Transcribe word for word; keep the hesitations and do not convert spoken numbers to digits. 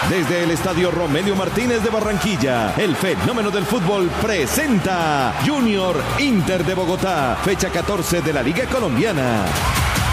Desde el Estadio Romelio Martínez de Barranquilla, el fenómeno del fútbol presenta Junior Inter de Bogotá, fecha catorce de la Liga Colombiana.